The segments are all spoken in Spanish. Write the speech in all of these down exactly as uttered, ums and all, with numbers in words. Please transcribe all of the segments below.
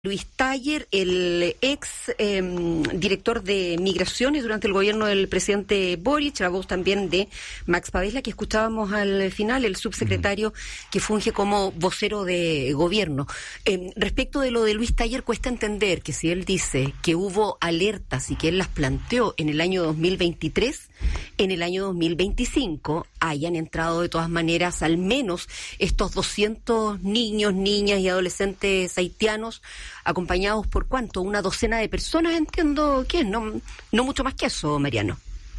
Luis Taller, el ex eh, director de Migraciones durante el gobierno del presidente Boric, la voz también de Max Pavesla, que escuchábamos al final, el subsecretario uh-huh. que funge como vocero de gobierno. Eh, respecto de lo de Luis Taller, cuesta entender que si él dice que hubo alertas y que él las planteó en el año dos mil veintitrés, en el año dos mil veinticinco hayan entrado de todas maneras al menos estos doscientos niños, niñas y adolescentes haitianos, acompañados por ¿cuánto? Una docena de personas, entiendo que es, no, no mucho más que eso, Mariano.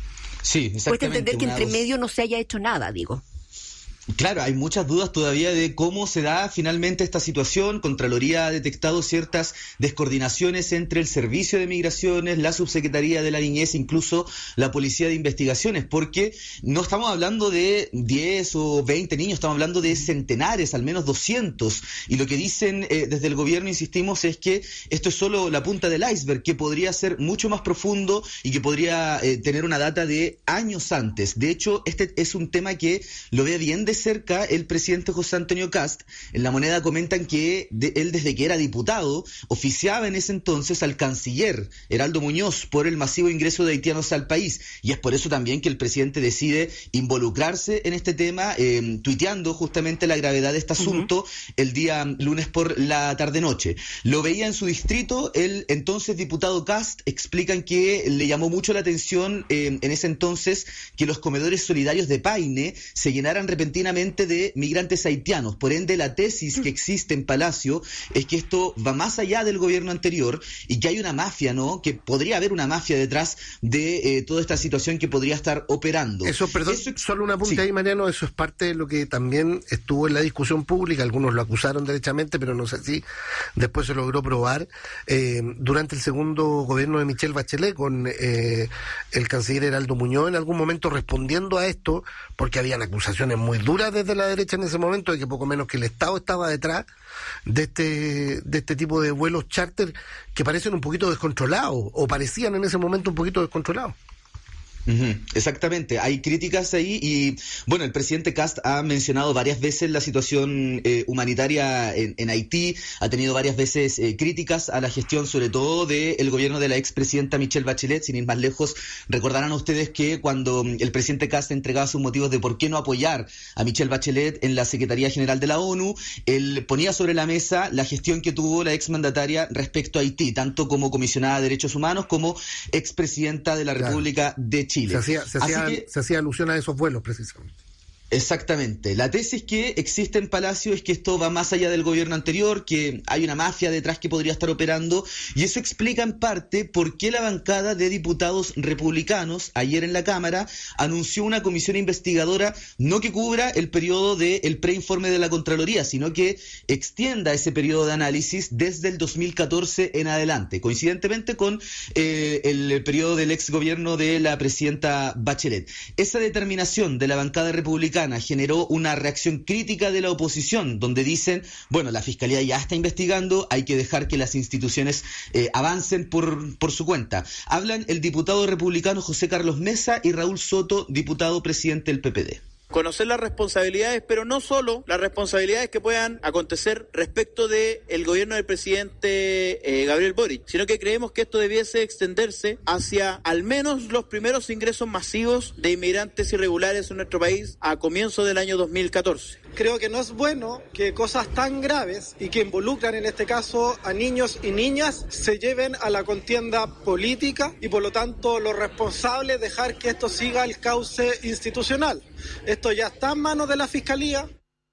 Sí, exactamente. Puede entender que entre dos... medio no se haya hecho nada, digo. Claro, hay muchas dudas todavía de cómo se da finalmente esta situación. Contraloría ha detectado ciertas descoordinaciones entre el Servicio de Migraciones, la Subsecretaría de la Niñez, incluso la Policía de Investigaciones, porque no estamos hablando de diez o veinte niños, estamos hablando de centenares, al menos doscientos. Y lo que dicen eh, desde el gobierno, insistimos, es que esto es solo la punta del iceberg, que podría ser mucho más profundo y que podría eh, tener una data de años antes. De hecho, este es un tema que lo ve bien de cerca el presidente José Antonio Kast. En La Moneda comentan que de, él desde que era diputado oficiaba en ese entonces al canciller Heraldo Muñoz por el masivo ingreso de haitianos al país, y es por eso también que el presidente decide involucrarse en este tema, eh, tuiteando justamente la gravedad de este asunto uh-huh. el día lunes por la tarde-noche. Lo veía en su distrito, el entonces diputado Kast, explican que le llamó mucho la atención eh, en ese entonces que los comedores solidarios de Paine se llenaran repentinamente de migrantes haitianos. Por ende, la tesis que existe en Palacio es que esto va más allá del gobierno anterior y que hay una mafia, ¿no? Que podría haber una mafia detrás de eh, toda esta situación que podría estar operando. Eso, perdón, eso, solo una punta sí. ahí, Mariano, eso es parte de lo que también estuvo en la discusión pública. Algunos lo acusaron derechamente, pero no sé si después se logró probar. Eh, durante el segundo gobierno de Michelle Bachelet, con eh, el canciller Heraldo Muñoz, en algún momento respondiendo a esto, porque habían acusaciones muy duras desde la derecha en ese momento de que poco menos que el Estado estaba detrás de este de este tipo de vuelos charter que parecen un poquito descontrolados, o parecían en ese momento un poquito descontrolados. Uh-huh, exactamente, hay críticas ahí y bueno, el presidente Kast ha mencionado varias veces la situación eh, humanitaria en, en Haití, ha tenido varias veces eh, críticas a la gestión, sobre todo del gobierno de la expresidenta Michelle Bachelet. Sin ir más lejos, recordarán ustedes que cuando el presidente Kast entregaba sus motivos de por qué no apoyar a Michelle Bachelet en la Secretaría General de la ONU, él ponía sobre la mesa la gestión que tuvo la exmandataria respecto a Haití, tanto como comisionada de Derechos Humanos como expresidenta de la claro. República de Chile. Se hacía, se, hacía, que, se hacía alusión a esos vuelos, precisamente. Exactamente. La tesis que existe en Palacio es que esto va más allá del gobierno anterior, que hay una mafia detrás que podría estar operando, y eso explica en parte por qué la bancada de diputados republicanos ayer en la Cámara anunció una comisión investigadora, no que cubra el periodo del preinforme de la Contraloría, sino que extienda ese periodo de análisis desde el dos mil catorce en adelante, coincidentemente con eh, el periodo del ex gobierno de la presidenta Bachelet. Esa determinación de la bancada republicana generó una reacción crítica de la oposición, donde dicen, bueno, la Fiscalía ya está investigando, hay que dejar que las instituciones eh, avancen por, por su cuenta. Hablan el diputado republicano José Carlos Mesa y Raúl Soto, diputado presidente del P P D. Conocer las responsabilidades, pero no solo las responsabilidades que puedan acontecer respecto de el gobierno del presidente eh, Gabriel Boric, sino que creemos que esto debiese extenderse hacia al menos los primeros ingresos masivos de inmigrantes irregulares en nuestro país a comienzo del año dos mil catorce. Creo que no es bueno que cosas tan graves y que involucran en este caso a niños y niñas se lleven a la contienda política y por lo tanto lo responsable es dejar que esto siga el cauce institucional. Esto ya está en manos de la Fiscalía.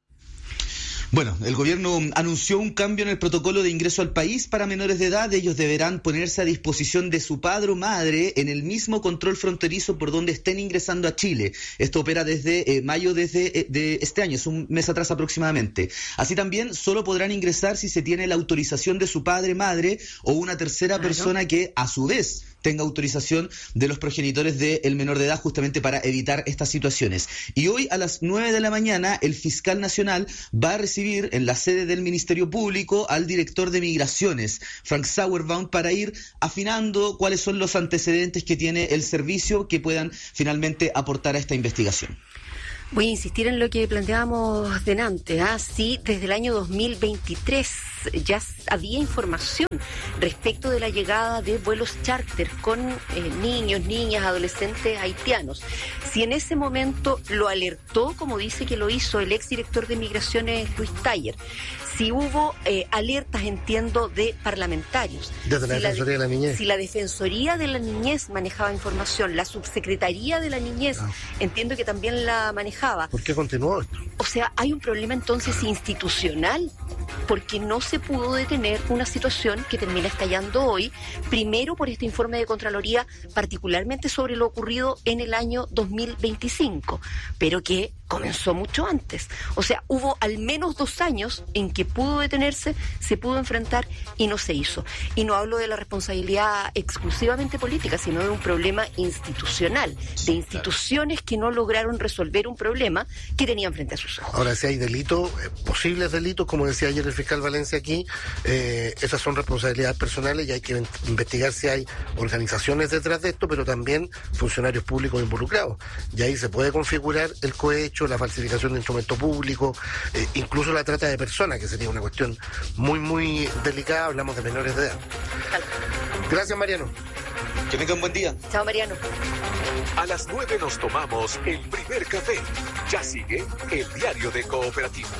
Bueno, el gobierno anunció un cambio en el protocolo de ingreso al país para menores de edad. Ellos deberán ponerse a disposición de su padre o madre en el mismo control fronterizo por donde estén ingresando a Chile. Esto opera desde eh, mayo desde, eh, de este año, es un mes atrás aproximadamente. Así también solo podrán ingresar si se tiene la autorización de su padre, madre o una tercera claro. persona que a su vez tenga autorización de los progenitores del menor de edad, justamente para evitar estas situaciones. Y hoy a las nueve de la mañana el fiscal nacional va a recibir en la sede del Ministerio Público al director de Migraciones, Frank Sauerbaum, para ir afinando cuáles son los antecedentes que tiene el servicio que puedan finalmente aportar a esta investigación. Voy a insistir en lo que planteábamos delante, ¿ah? Sí, desde el año dos mil veintitrés ya había información respecto de la llegada de vuelos charter con eh, niños, niñas, adolescentes haitianos. Si en ese momento lo alertó, como dice que lo hizo el exdirector de Migraciones, Luis Taller, si hubo eh, alertas, entiendo, de parlamentarios. Desde la si Defensoría la, de la Niñez. Si la Defensoría de la Niñez manejaba información, la Subsecretaría de la Niñez, ah. entiendo que también la manejaba. ¿Por qué continuó esto? O sea, hay un problema entonces institucional, porque no se pudo detener una situación que termina estallando hoy, primero por este informe de Contraloría, particularmente sobre lo ocurrido en el año dos mil veinticinco, pero que comenzó mucho antes. O sea, hubo al menos dos años en que pudo detenerse, se pudo enfrentar y no se hizo. Y no hablo de la responsabilidad exclusivamente política, sino de un problema institucional, de instituciones que no lograron resolver un problema que tenían frente a sus ojos. Ahora, si hay delitos, eh, posibles delitos, como decía ayer el fiscal Valencia aquí, eh, esas son responsabilidades personales y hay que investigar si hay organizaciones detrás de esto, pero también funcionarios públicos involucrados. Y ahí se puede configurar el cohecho, la falsificación de instrumento público, eh, incluso la trata de personas, que sería una cuestión muy, muy delicada. Hablamos de menores de edad. Gracias, Mariano. Que tengan un buen día. Chao, Mariano. A las nueve nos tomamos el primer café. Ya sigue el diario de Cooperativa.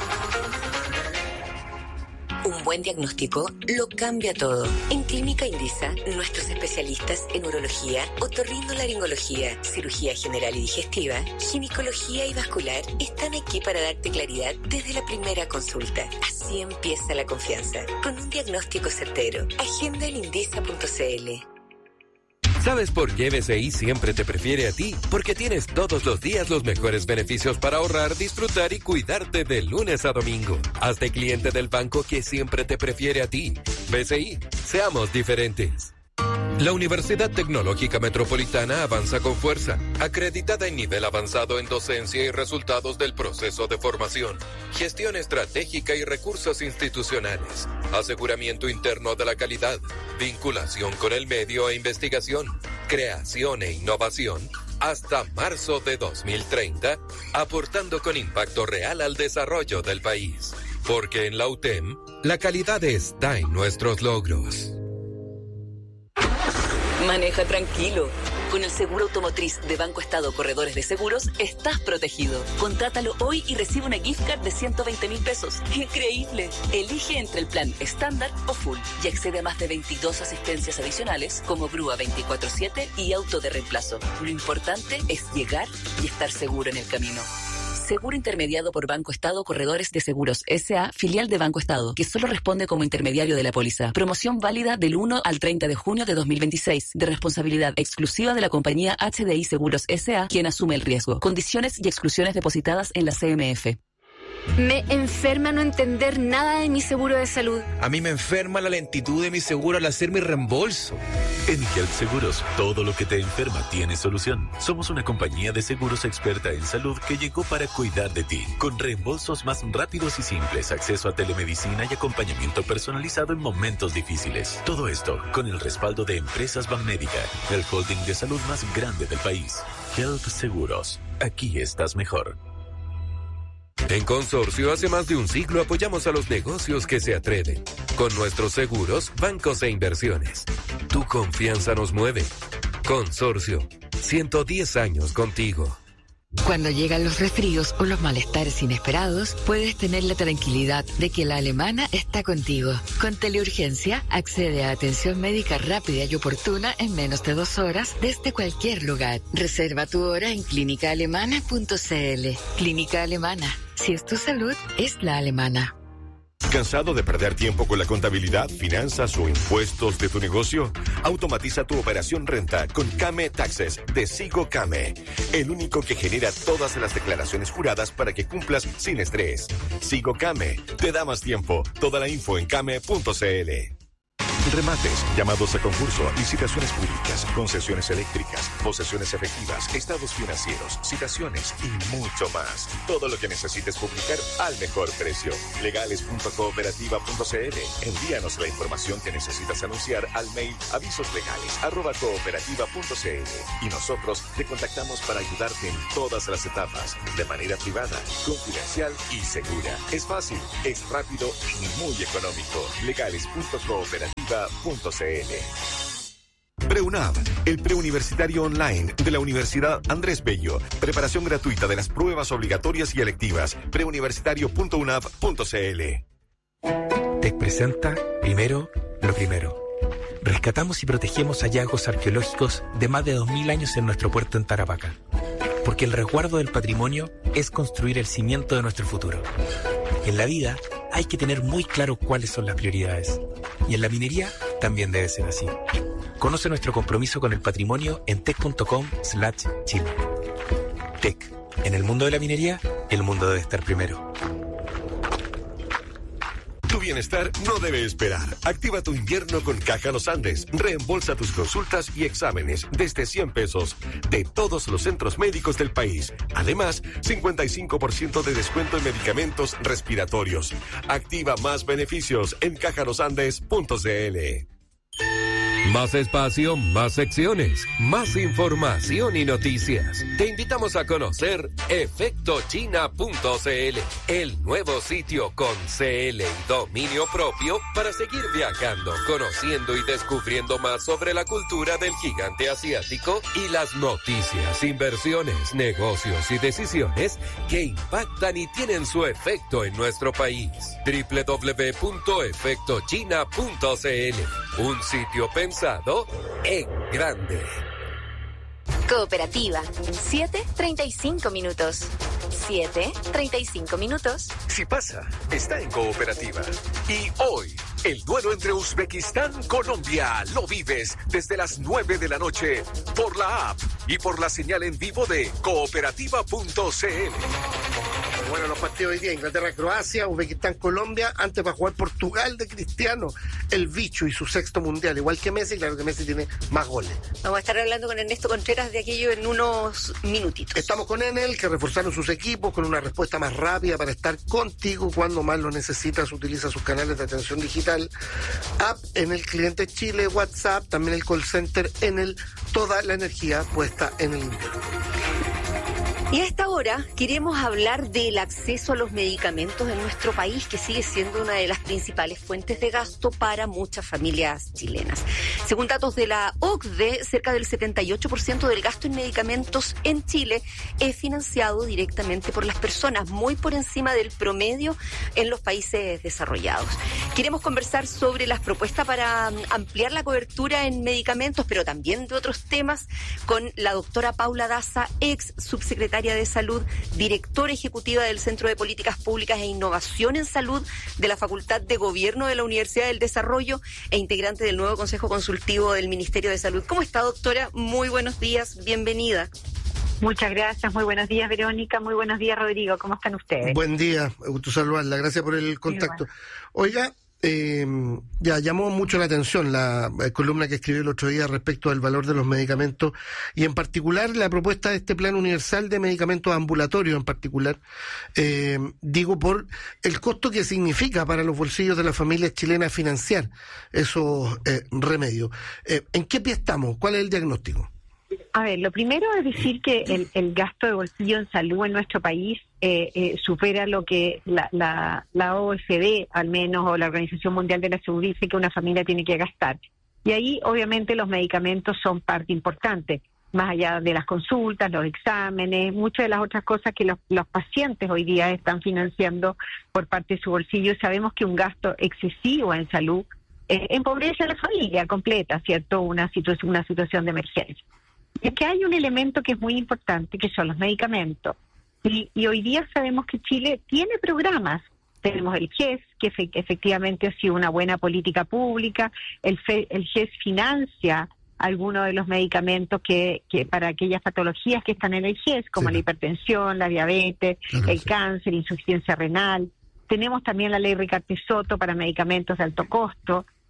Un buen diagnóstico lo cambia todo. En Clínica Indisa, nuestros especialistas en urología, otorrinolaringología, cirugía general y digestiva, ginecología y vascular están aquí para darte claridad desde la primera consulta. Así empieza la confianza, con un diagnóstico certero. Agenda en indisa punto c l. ¿Sabes por qué B C I siempre te prefiere a ti? Porque tienes todos los días los mejores beneficios para ahorrar, disfrutar y cuidarte de lunes a domingo. Hazte cliente del banco que siempre te prefiere a ti. B C I, seamos diferentes. La Universidad Tecnológica Metropolitana avanza con fuerza, acreditada en nivel avanzado en docencia y resultados del proceso de formación, gestión estratégica y recursos institucionales, aseguramiento interno de la calidad, vinculación con el medio e investigación, creación e innovación, hasta marzo de dos mil treinta, aportando con impacto real al desarrollo del país. Porque en la U T E M, la calidad está en nuestros logros. Maneja tranquilo. Con el seguro automotriz de Banco Estado Corredores de Seguros, estás protegido. Contrátalo hoy y recibe una gift card de ciento veinte mil pesos. ¡Increíble! Elige entre el plan estándar o full y accede a más de veintidós asistencias adicionales como grúa veinticuatro siete y auto de reemplazo. Lo importante es llegar y estar seguro en el camino. Seguro intermediado por Banco Estado Corredores de Seguros S A, filial de Banco Estado, que solo responde como intermediario de la póliza. Promoción válida del uno al treinta de junio de dos mil veintiséis, de responsabilidad exclusiva de la compañía H D I Seguros S A, quien asume el riesgo. Condiciones y exclusiones depositadas en la C M F. Me enferma no entender nada de mi seguro de salud. A mí me enferma la lentitud de mi seguro al hacer mi reembolso. En Health Seguros, todo lo que te enferma tiene solución. Somos una compañía de seguros experta en salud que llegó para cuidar de ti, con reembolsos más rápidos y simples, acceso a telemedicina y acompañamiento personalizado en momentos difíciles. Todo esto con el respaldo de Empresas Banmédica, el holding de salud más grande del país. Health Seguros, aquí estás mejor. En Consorcio, hace más de un siglo apoyamos a los negocios que se atreven. Con nuestros seguros, bancos e inversiones. Tu confianza nos mueve. Consorcio, ciento diez años contigo. Cuando llegan los resfríos o los malestares inesperados, puedes tener la tranquilidad de que la Alemana está contigo. Con Teleurgencia, accede a atención médica rápida y oportuna en menos de dos horas desde cualquier lugar. Reserva tu hora en clínica alemana punto c l. Clínica Alemana. Si es tu salud, es la alemana. ¿Cansado de perder tiempo con la contabilidad, finanzas o impuestos de tu negocio? Automatiza tu operación renta con Came Taxes de Sigo Came, el único que genera todas las declaraciones juradas para que cumplas sin estrés. Sigo Came, te da más tiempo. Toda la info en came punto c l. remates, llamados a concurso, licitaciones públicas, concesiones eléctricas, posesiones efectivas, estados financieros, citaciones y mucho más. Todo lo que necesites publicar al mejor precio. legales punto cooperativa punto c l. Envíanos la información que necesitas anunciar al mail avisoslegales arroba cooperativa punto c l y nosotros te contactamos para ayudarte en todas las etapas, de manera privada, confidencial y segura. Es fácil, es rápido y muy económico. legales punto cooperativa punto c l. PreUNAV, el preuniversitario online de la Universidad Andrés Bello. Preparación gratuita de las pruebas obligatorias y electivas. preuniversitario punto unav punto c l. TEC presenta primero lo primero. Rescatamos y protegemos hallazgos arqueológicos de más de dos mil años en nuestro puerto en Tarapacá. Porque el resguardo del patrimonio es construir el cimiento de nuestro futuro. En la vida hay que tener muy claro cuáles son las prioridades. Y en la minería también debe ser así. Conoce nuestro compromiso con el patrimonio en tec punto com slash chile. TEC. En el mundo de la minería, el mundo debe estar primero. Tu bienestar no debe esperar. Activa tu invierno con Caja Los Andes. Reembolsa tus consultas y exámenes desde cien pesos de todos los centros médicos del país. Además, cincuenta y cinco por ciento de descuento en medicamentos respiratorios. Activa más beneficios en caja los andes punto c l. Más espacio, más secciones, más información y noticias. Te invitamos a conocer efecto china punto c l, el nuevo sitio con C L y dominio propio para seguir viajando, conociendo y descubriendo más sobre la cultura del gigante asiático y las noticias, inversiones, negocios y decisiones que impactan y tienen su efecto en nuestro país. doble u doble u doble u punto efecto china punto c l, un sitio pensado en grande. Cooperativa. siete treinta y cinco minutos. siete treinta y cinco minutos. Si pasa, está en Cooperativa. Y hoy, el duelo entre Uzbekistán-Colombia lo vives desde las nueve de la noche por la app y por la señal en vivo de cooperativa punto c l. Bueno, los partidos hoy día: Inglaterra-Croacia, Uzbekistán-Colombia. Antes va a jugar Portugal de Cristiano, el bicho, y su sexto mundial. Igual que Messi, claro que Messi tiene más goles. Vamos a estar hablando con Ernesto Contreras de aquello en unos minutitos. Estamos con Enel, que reforzaron sus equipos con una respuesta más rápida para estar contigo cuando más lo necesitas. Utiliza sus canales de atención digital, app Enel Cliente Chile, WhatsApp, también el call center Enel. Toda la energía puesta en el invierno. Y a esta hora queremos hablar del acceso a los medicamentos en nuestro país, que sigue siendo una de las principales fuentes de gasto para muchas familias chilenas. Según datos de la O C D E, cerca del setenta y ocho por ciento del gasto en medicamentos en Chile es financiado directamente por las personas, muy por encima del promedio en los países desarrollados. Queremos conversar sobre las propuestas para ampliar la cobertura en medicamentos, pero también de otros temas, con la doctora Paula Daza, ex subsecretaria de Salud, directora ejecutiva del Centro de Políticas Públicas e Innovación en Salud de la Facultad de Gobierno de la Universidad del Desarrollo e integrante del nuevo Consejo Consultivo del Ministerio de Salud. ¿Cómo está, doctora? Muy buenos días, bienvenida. Muchas gracias, muy buenos días, Verónica, muy buenos días, Rodrigo, ¿cómo están ustedes? Buen día, gusto saludarla, gracias por el contacto. Sí, bueno. Oiga, Eh, ya llamó mucho la atención la eh, columna que escribió el otro día respecto al valor de los medicamentos y en particular la propuesta de este plan universal de medicamentos ambulatorios en particular, eh, digo por el costo que significa para los bolsillos de las familias chilenas financiar esos eh, remedios. Eh, ¿En qué pie estamos? ¿Cuál es el diagnóstico? A ver, lo primero es decir que el, el gasto de bolsillo en salud en nuestro país eh, eh, supera lo que la, la, la O E C D, al menos, o la Organización Mundial de la Salud dice que una familia tiene que gastar. Y ahí, obviamente, los medicamentos son parte importante, más allá de las consultas, los exámenes, muchas de las otras cosas que los, los pacientes hoy día están financiando por parte de su bolsillo. Sabemos que un gasto excesivo en salud eh, empobrece a la familia completa, ¿cierto? Una situación, una situación de emergencia. Es que hay un elemento que es muy importante, que son los medicamentos. Y, y hoy día sabemos que Chile tiene programas. Tenemos el G E S, que efe, efectivamente ha sido una buena política pública. El, fe, el G E S financia algunos de los medicamentos que, que para aquellas patologías que están en el G E S, como sí. la hipertensión, la diabetes, claro, el sí. cáncer, insuficiencia renal. Tenemos también la ley Ricardo Soto para medicamentos de alto costo.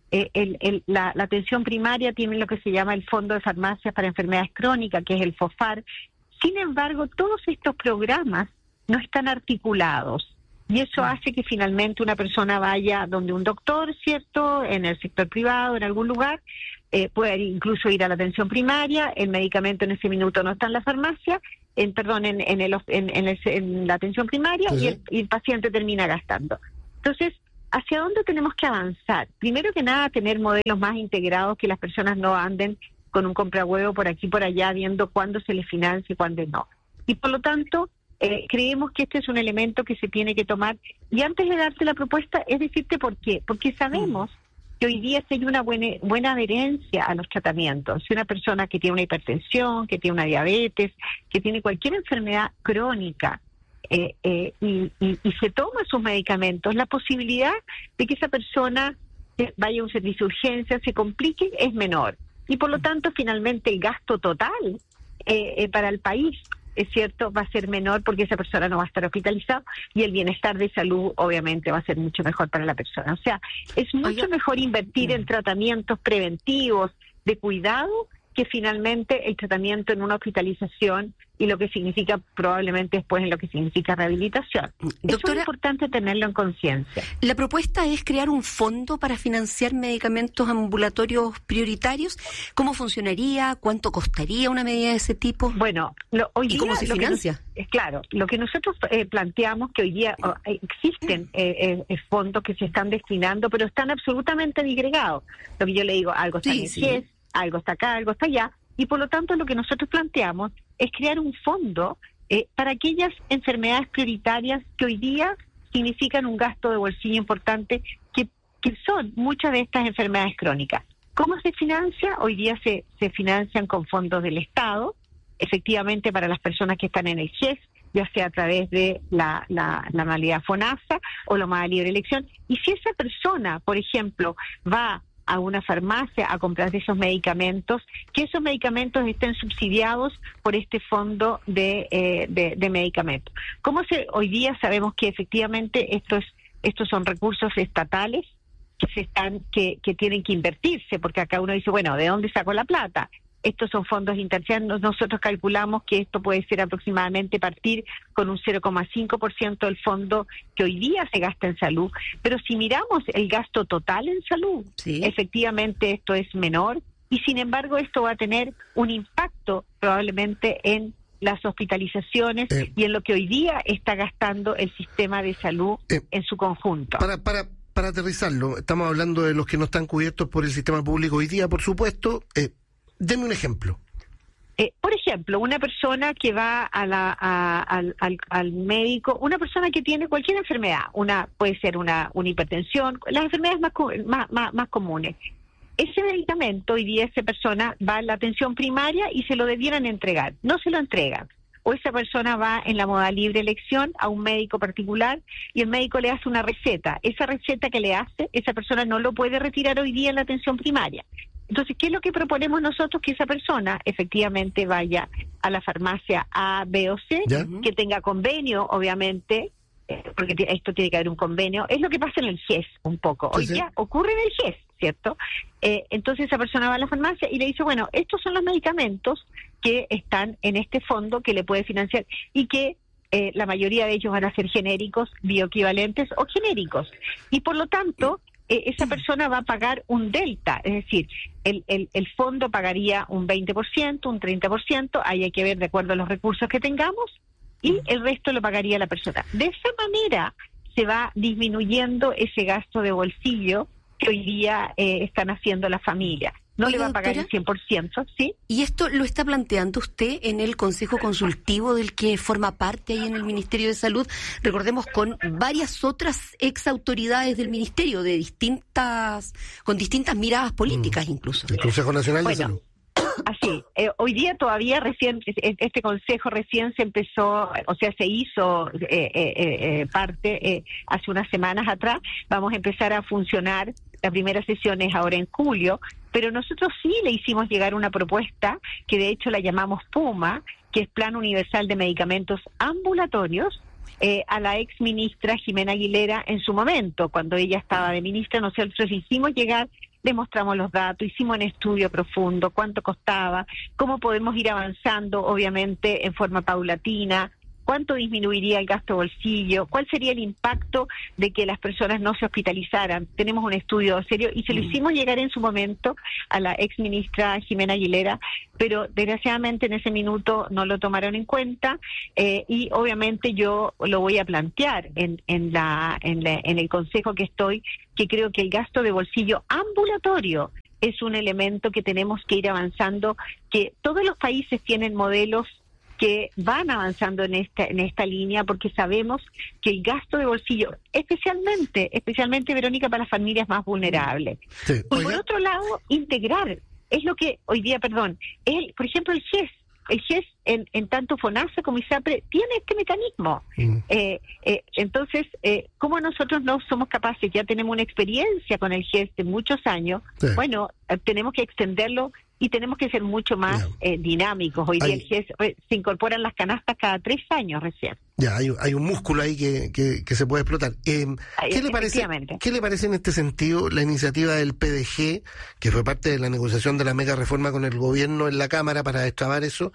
eh, el, el, la, la atención primaria tiene lo que se llama el Fondo de Farmacias para Enfermedades Crónicas, que es el FOFAR. Sin embargo, todos estos programas no están articulados. Y eso hace que finalmente una persona vaya donde un doctor, ¿cierto?, en el sector privado, en algún lugar, eh, puede incluso ir a la atención primaria, el medicamento en ese minuto no está en la farmacia, en, perdón, en, en, el, en, en, el, en la atención primaria, sí. y, el, y el paciente termina gastando. Entonces, ¿hacia dónde tenemos que avanzar? Primero que nada, tener modelos más integrados, que las personas no anden con un comprahuevo por aquí por allá, viendo cuándo se les financia y cuándo no. Y por lo tanto, Eh, creemos que este es un elemento que se tiene que tomar. Y antes de darte la propuesta, es decirte por qué. Porque sabemos que hoy día si hay una buena, buena adherencia a los tratamientos. Si una persona que tiene una hipertensión, que tiene una diabetes, que tiene cualquier enfermedad crónica eh, eh, y, y, y se toma sus medicamentos, la posibilidad de que esa persona vaya a un servicio de urgencia, se complique, es menor. Y por lo tanto, finalmente, el gasto total eh, eh, para el país, es cierto, va a ser menor porque esa persona no va a estar hospitalizada y el bienestar de salud obviamente va a ser mucho mejor para la persona. O sea, es mucho Oye. mejor invertir en tratamientos preventivos de cuidado que finalmente el tratamiento en una hospitalización y lo que significa probablemente después en lo que significa rehabilitación. Doctora, eso es importante tenerlo en conciencia. La propuesta es crear un fondo para financiar medicamentos ambulatorios prioritarios. ¿Cómo funcionaría? ¿Cuánto costaría una medida de ese tipo? Bueno, lo, hoy ¿y día, cómo se financia? Es claro, lo que nosotros eh, planteamos que hoy día oh, existen eh, eh, fondos que se están destinando, pero están absolutamente disgregados. Lo que yo le digo, algo está sí, en el sí. G E S, algo está acá, algo está allá, y por lo tanto lo que nosotros planteamos es crear un fondo eh, para aquellas enfermedades prioritarias que hoy día significan un gasto de bolsillo importante, que, que son muchas de estas enfermedades crónicas. ¿Cómo se financia? Hoy día se, se financian con fondos del Estado, efectivamente para las personas que están en el G E S, ya sea a través de la, la, la modalidad FONASA o la modalidad libre elección. Y si esa persona, por ejemplo, va a una farmacia a comprar esos medicamentos, que esos medicamentos estén subsidiados por este fondo de, eh, de, de medicamentos. ¿Cómo se, hoy día sabemos que efectivamente estos, estos son recursos estatales que se están, que, que tienen que invertirse, porque acá uno dice, bueno, ¿de dónde saco la plata? Estos son fondos internacionales. Nosotros calculamos que esto puede ser aproximadamente partir con un cero coma cinco por ciento del fondo que hoy día se gasta en salud. Pero si miramos el gasto total en salud, sí. efectivamente esto es menor y sin embargo esto va a tener un impacto probablemente en las hospitalizaciones eh, y en lo que hoy día está gastando el sistema de salud eh, en su conjunto. Para, para, para aterrizarlo, estamos hablando de los que no están cubiertos por el sistema público hoy día, por supuesto. Eh, Deme un ejemplo. Eh, por ejemplo, una persona que va a la, a, al, al, al médico, una persona que tiene cualquier enfermedad, una puede ser una, una hipertensión, las enfermedades más, más, más, más comunes. Ese medicamento, hoy día esa persona va a la atención primaria y se lo debieran entregar. No se lo entregan. O esa persona va en la modalidad libre elección a un médico particular y el médico le hace una receta. Esa receta que le hace, esa persona no lo puede retirar hoy día en la atención primaria. Entonces, ¿qué es lo que proponemos nosotros? Que esa persona efectivamente vaya a la farmacia A, B o C, ¿ya? Que tenga convenio, obviamente, eh, porque t- esto tiene que haber un convenio. Es lo que pasa en el G E S un poco. Hoy día ocurre en el G E S, ¿cierto? Eh, entonces esa persona va a la farmacia y le dice, bueno, estos son los medicamentos que están en este fondo que le puede financiar y que eh, la mayoría de ellos van a ser genéricos, bioequivalentes o genéricos. Y por lo tanto, eh, esa persona va a pagar un delta, es decir, el, el, el fondo pagaría un veinte por ciento, un treinta por ciento, ahí hay que ver de acuerdo a los recursos que tengamos, y el resto lo pagaría la persona. De esa manera se va disminuyendo ese gasto de bolsillo que hoy día eh, están haciendo las familias. No Oiga, le va a pagar doctora, el cien por ciento, ¿sí? ¿Y esto lo está planteando usted en el Consejo Consultivo del que forma parte ahí en el Ministerio de Salud? Recordemos, con varias otras ex autoridades del Ministerio, de distintas, con distintas miradas políticas mm. incluso. El Consejo Nacional bueno, de Salud. Así, eh, hoy día todavía recién, este consejo recién se empezó, o sea, se hizo eh, eh, eh, parte eh, hace unas semanas atrás. Vamos a empezar a funcionar, la primera sesión es ahora en julio, pero nosotros sí le hicimos llegar una propuesta, que de hecho la llamamos PUMA, que es Plan Universal de Medicamentos Ambulatorios, eh, a la ex ministra Jimena Aguilera en su momento, cuando ella estaba de ministra. Nosotros le hicimos llegar demostramos los datos, hicimos un estudio profundo, cuánto costaba, cómo podemos ir avanzando, obviamente, en forma paulatina, cuánto disminuiría el gasto de bolsillo, cuál sería el impacto de que las personas no se hospitalizaran. Tenemos un estudio serio y se lo hicimos llegar en su momento a la ex ministra Jimena Aguilera, pero desgraciadamente en ese minuto no lo tomaron en cuenta eh, y obviamente yo lo voy a plantear en, en, la, en, la, en el consejo que estoy, que creo que el gasto de bolsillo ambulatorio es un elemento que tenemos que ir avanzando, que todos los países tienen modelos que van avanzando en esta en esta línea, porque sabemos que el gasto de bolsillo, especialmente, especialmente Verónica, para las familias más vulnerables. Sí. Y por otro lado, integrar, es lo que hoy día, perdón, el, por ejemplo, el G E S, el G E S en, en tanto FONASA como ISAPRE tiene este mecanismo. Mm. Eh, eh, entonces, eh, ¿cómo nosotros no somos capaces? Ya tenemos una experiencia con el G E S de muchos años, sí. Bueno, eh, tenemos que extenderlo y tenemos que ser mucho más eh, dinámicos. Hoy día el G E S eh, se incorporan las canastas cada tres años recién. Ya, hay, hay un músculo ahí que, que, que se puede explotar. Eh, ¿qué, le parece, ¿Qué le parece en este sentido la iniciativa del P D G, que fue parte de la negociación de la mega reforma con el gobierno en la Cámara para destrabar eso,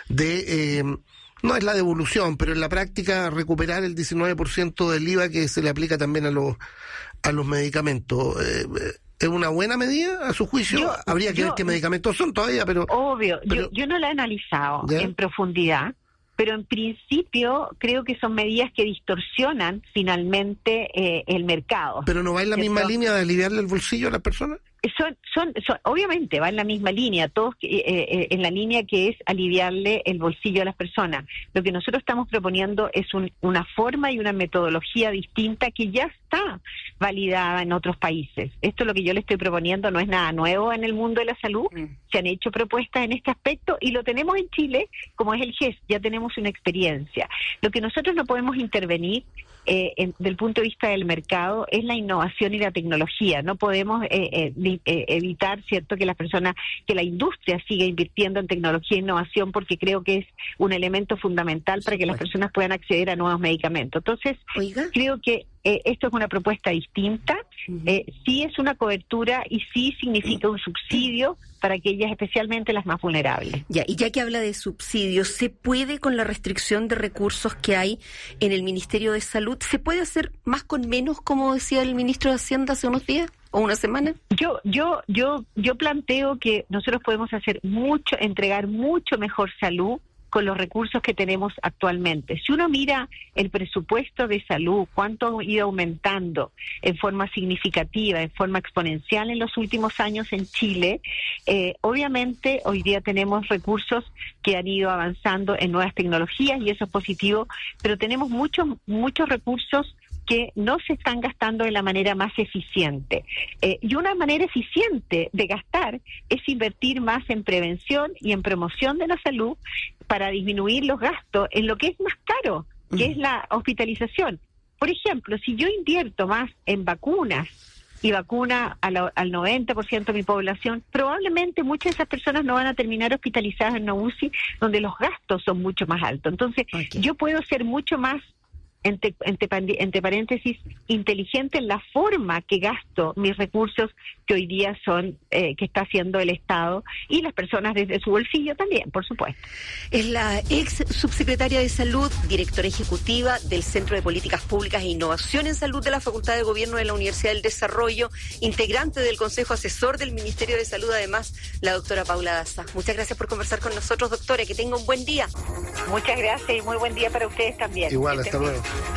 de... Eh, no es la devolución, pero en la práctica recuperar el diecinueve por ciento del I V A que se le aplica también a los, a los medicamentos? Eh, ¿Es una buena medida a su juicio? Yo, Habría que yo, ver qué medicamentos son todavía, pero... Obvio, pero, yo, yo no la he analizado ¿ya? en profundidad, pero en principio creo que son medidas que distorsionan finalmente eh, el mercado. ¿Pero no va en la misma línea de aliviarle el bolsillo a las personas? Son, son, son, obviamente va en la misma línea, todos eh, eh, en la línea que es aliviarle el bolsillo a las personas. Lo que nosotros estamos proponiendo es un, una forma y una metodología distinta que ya está validada en otros países. Esto es lo que yo le estoy proponiendo, no es nada nuevo en el mundo de la salud. Mm. Se han hecho propuestas en este aspecto y lo tenemos en Chile, como es el G E S, ya tenemos una experiencia. Lo que nosotros no podemos intervenir Eh, en, del punto de vista del mercado es la innovación y la tecnología. No podemos eh, eh, li, eh, evitar, cierto, que las personas, que la industria siga invirtiendo en tecnología e innovación, porque creo que es un elemento fundamental para que las personas puedan acceder a nuevos medicamentos. Entonces, ¿Oiga? creo que eh, esto es una propuesta distinta, uh-huh. eh, sí es una cobertura y sí significa un subsidio para aquellas, especialmente las más vulnerables. Ya, y ya que habla de subsidios, ¿se puede, con la restricción de recursos que hay en el Ministerio de Salud, se puede hacer más con menos, como decía el ministro de Hacienda hace unos días o una semana? Yo, yo, yo, yo planteo que nosotros podemos hacer mucho, entregar mucho mejor salud con los recursos que tenemos actualmente. Si uno mira el presupuesto de salud, cuánto ha ido aumentando en forma significativa, en forma exponencial en los últimos años en Chile, eh, obviamente hoy día tenemos recursos que han ido avanzando en nuevas tecnologías y eso es positivo, pero tenemos muchos, muchos recursos que no se están gastando de la manera más eficiente. Eh, y una manera eficiente de gastar es invertir más en prevención y en promoción de la salud para disminuir los gastos en lo que es más caro, que mm. es la hospitalización. Por ejemplo, si yo invierto más en vacunas y vacuna a la, al noventa por ciento de mi población, probablemente muchas de esas personas no van a terminar hospitalizadas en una U C I, donde los gastos son mucho más altos. Entonces, okay. yo puedo ser mucho más, Entre, entre, entre paréntesis, inteligente en la forma que gasto mis recursos que hoy día son, eh, que está haciendo el Estado y las personas desde su bolsillo también, por supuesto. Es la ex subsecretaria de Salud, directora ejecutiva del Centro de Políticas Públicas e Innovación en Salud de la Facultad de Gobierno de la Universidad del Desarrollo, integrante del Consejo Asesor del Ministerio de Salud, además, la doctora Paula Daza. Muchas gracias por conversar con nosotros, doctora, que tenga un buen día. Muchas gracias y muy buen día para ustedes también. Igual, hasta luego.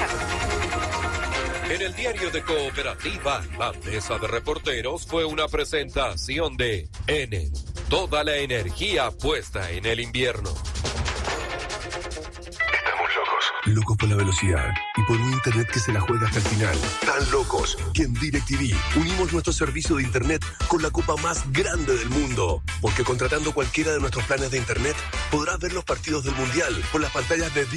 En el diario de Cooperativa, la mesa de reporteros fue una presentación de Enel. Toda la energía puesta en el invierno. Estamos locos. Locos por la velocidad y por un internet que se la juega hasta el final. Tan locos que en DirecTV unimos nuestro servicio de internet con la copa más grande del mundo. Porque contratando cualquiera de nuestros planes de internet podrás ver los partidos del Mundial por las pantallas de